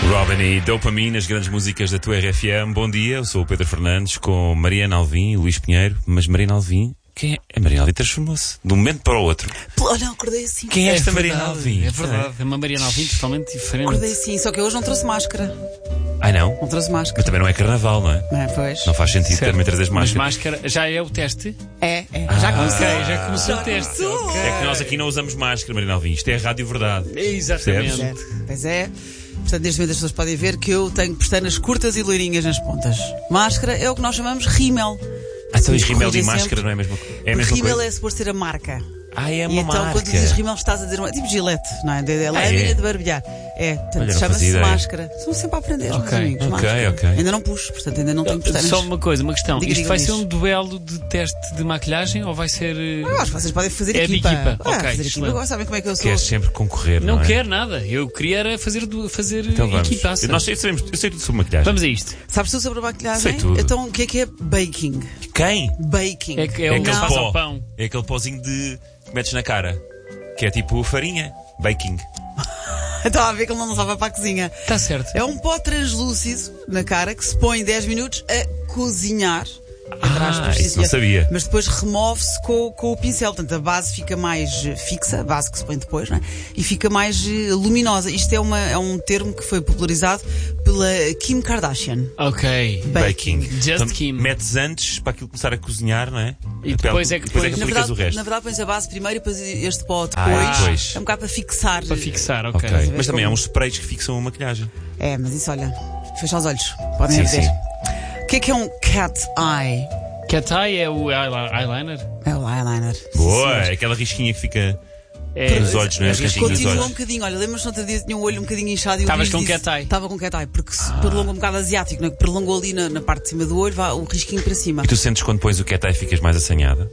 Robin e Dopamine, as grandes músicas da tua RFM. Bom dia, eu sou o Pedro Fernandes com Mariana Alvim e Luís Pinheiro. Mas Mariana Alvim, quem é? A Mariana Alvim transformou-se de um momento para o outro. Olha, acordei assim. Quem é esta Mariana Alvim? É verdade, é uma Mariana Alvim totalmente diferente. Acordei assim, só que hoje não trouxe máscara. Ai não? Não trouxe máscara. Mas também não é carnaval, não é? Não é, pois? Não faz sentido também trazer Mas máscara. máscara já é o teste? É. Já começou. Ok, já começou o teste. começou. É que nós aqui não usamos máscara, Mariana Alvim. Isto é a Rádio Verdade. Exatamente. Percebes? Pois é. Portanto, neste momento as pessoas podem ver que eu tenho pestanas curtas e loirinhas nas pontas. Máscara é o que nós chamamos rímel. Então e Nos rímel e corrigem máscara sempre. não é a mesma coisa? É a O mesma rímel coisa? é suposto ser a marca. Ah, é E uma então, marca. quando tu dizes rímel, estás a dizer uma. Tipo gilete, não é? É lâmina de barbear. Olha, Portanto, não chama-se fazia ideia. máscara. São sempre a aprender, meus Ok, amigos. ok, máscara. ok. Ainda não pus, portanto, ainda não tenho pestanas. Só uma coisa, uma questão. Diga, Isto diga, vai Luís. ser um duelo de teste de maquilhagem ou vai ser. Eu acho que vocês podem fazer É de equipa. equipa. Ok, fazer equipa. excelente. Agora sabem como é que eu sou. Queres sempre concorrer, não Não é? quero nada. Eu queria era fazer Então vamos. equipaça. Eu sei tudo sobre maquilhagem. Vamos a isto. Sabes tu sobre a maquilhagem? Sei tudo. Então, o que é baking? Quem? Baking. É o É que aquele faz pó. ao pão. É aquele pozinho de que metes na cara. Que é tipo farinha. Baking. Estava a ver que ele não levava para a cozinha. Está certo. É um pó translúcido na cara que se põe 10 minutos a cozinhar. Entre aspas, sim, isso não senhor. sabia. Mas depois remove-se com o pincel. Portanto, a base fica mais fixa, a base que se põe depois, não é? E fica mais luminosa. Isto é um termo que foi popularizado pela Kim Kardashian. Ok. Baking. Just Então, Kim. metes antes para aquilo começar a cozinhar, não é? E depois é que depois pões- aplicas o resto. Na verdade, pões a base primeiro e depois este pó depois. Depois. É um bocado para fixar. Para fixar, ok. Ok. ver Mas também há como- uns sprays que fixam a maquilhagem. É, mas isso, olha, fecha os olhos. Podem Sim, ver. sim. O que é um cat eye? Cat eye é o eyeliner? É o eyeliner. Boa! Sim, senhor. Aquela risquinha que fica É. nos olhos, não é? As Mas cantinhas dos continua um olhos. bocadinho, olha, lembras-te no outro dia tinha um olho um bocadinho inchado e Estavas com cat eye? Estava com cat eye, porque se prolonga um bocado asiático, não é? Prolongou ali na parte de cima do olho, vá o risquinho para cima. E tu sentes quando pões o cat eye ficas mais assanhada?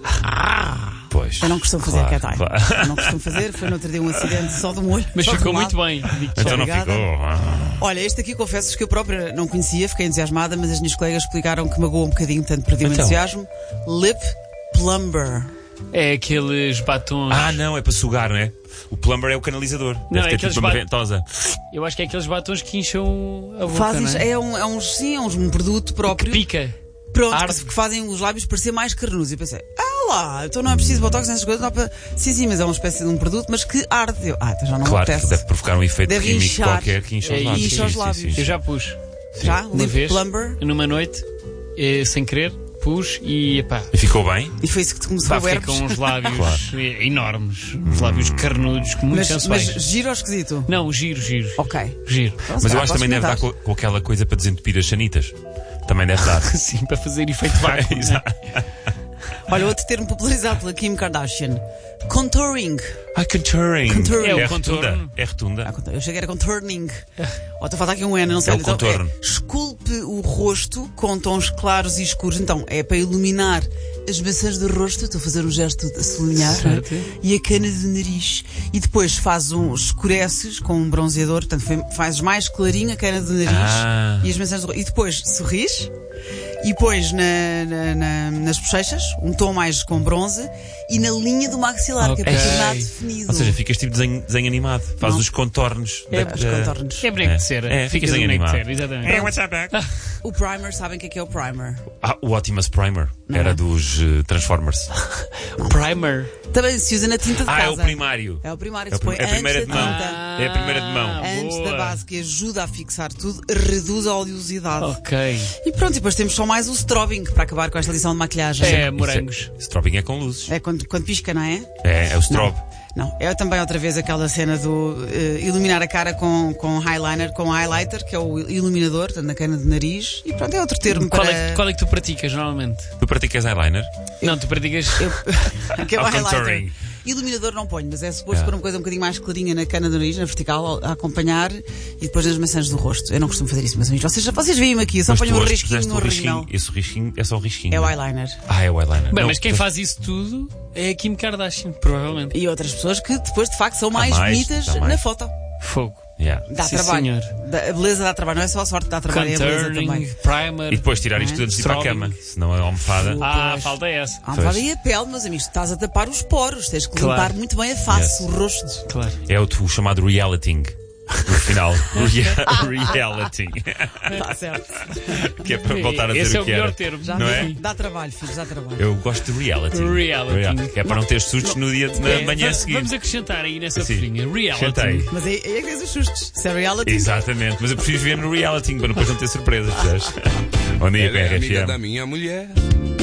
Pois. Eu não costumo fazer Claro, cat eye. claro. Eu não costumo fazer, foi no outro dia um acidente só de um olho. Mas só de ficou um lado. muito bem. digo-te Então já. não Obrigada. ficou. Olha, este aqui confesso que eu própria não conhecia, fiquei entusiasmada, mas as minhas colegas explicaram que magoou um bocadinho, tanto perdi o Então. entusiasmo. Lip plumber. É aqueles batons. Não, é para sugar, não é? O plumber é o canalizador. Não, Deve é ter aqueles tipo uma ba- ventosa. Eu acho que é aqueles batons que incham a boca. Fazes, não é? é um produto próprio. Pica. Pronto, Arde. que fazem os lábios parecer mais carnudos. E pensei, lá, então não é preciso botox nessas coisas, não é para... Sim, mas é uma espécie de um produto, mas que arde. Então já não me Claro, que apetece. deve provocar um efeito Deve químico inchar. qualquer que incha os É, lábios. incha os Sim, lábios. sim. Eu já pus. Já? Uma Lip vez, plumber? numa noite, sem querer, pus e epá. E ficou bem? E foi isso que te começou Pá, a fiquei herpes. com uns lábios Claro. enormes. Uns lábios carnudos, muito Mas sensuais. giro ou esquisito? Não, giro. Ok. Giro. Então, Mas se eu calhar acho que também posso deve dar experimentar. com aquela coisa para desentupir as sanitas. Também deve dar. Sim, para fazer efeito vácuo. né? Exato. Olha, outro termo popularizado pela Kim Kardashian. Contouring. Contouring. Contouring. É o É contorno. rotunda. É rotunda. Eu cheguei a contorning. Estou a faltar aqui um N, não sei. É o contorno. Esculpe o rosto com tons claros e escuros. Então, é para iluminar as maçãs do rosto. Estou a fazer um gesto de sublinhar. Certo. E a cana do nariz. E depois escureces com um bronzeador. Portanto, fazes mais clarinho a cana do nariz e as maçãs do rosto. E depois sorris. E pões nas bochechas um tom mais com bronze e na linha do maxilar, que é para Ok. tornar definido. Ou seja, ficas tipo desenho animado. Faz Não. os contornos. Os contornos. É boneco de cera. É, Fica ficas de em boneco de animado. cera, exatamente. what's up, Doc? O primer, sabem o que é o primer? O Optimus Primer. Não Era é? dos Transformers. Primer. Também se usa na tinta de casa. É o primário. É o primário É que se põe a primeira antes de da mão. tinta. É a primeira de mão. Antes boa. da base, que ajuda a fixar tudo, reduz a oleosidade. Ok. E pronto, e depois temos só mais o strobing para acabar com esta lição de maquilhagem. É, morangos. Strobing é com luzes. É quando pisca, não é? É o strobe. Não, é também outra vez aquela cena do iluminar a cara com highlighter, com highlighter, que é o iluminador, portanto, na cana do nariz. E pronto, é outro termo Qual para... é que tu praticas normalmente? Tu praticas eyeliner? Não, tu praticas. que é o Ao highlighter. contouring. Iluminador não ponho, mas é suposto pôr uma coisa um bocadinho mais clarinha na cana do nariz, na vertical, a acompanhar, e depois nas maçãs do rosto. Eu não costumo fazer isso, meus amigos. Vocês veem-me aqui, eu só Mas ponho tu um hoje risquinho puseste no um risquinho. rímel. Esse risquinho é só um risquinho. É o eyeliner. É o eyeliner. Bem, Não, mas quem tu- faz isso tudo é a Kim Kardashian, provavelmente. E outras pessoas que depois de facto são mais mais, bonitas dá mais. na foto. Fogo. Yeah. Dá Sim, trabalho. senhor. A beleza dá trabalho, não é só a sorte que dá trabalho, é a beleza Contouring, também. primer. E depois tirar isto tudo antes de ir para a Strobing. cama. Senão a almofada. Pois. Falta essa. A almofada e a pele, meus amigos, tu estás a tapar os poros, tens que Claro. limpar muito bem a face, Yes. o rosto. Claro. É o chamado realiting. No final, reality. Está certo. Que é para voltar a Esse dizer é o o que melhor era. termo. Já Não vi. é? Dá trabalho, filhos, dá trabalho. Eu gosto de reality. Reality. Que é para não ter sustos no dia da manhã seguinte. Vamos acrescentar aí nessa Sim. folhinha. Reality. Chantei. Mas é que tens os sustos. Se é reality. Exatamente, mas eu prefiro ver no reality para depois não ter surpresas, percebes? Bom dia, Ela é amiga PRFM. da minha mulher.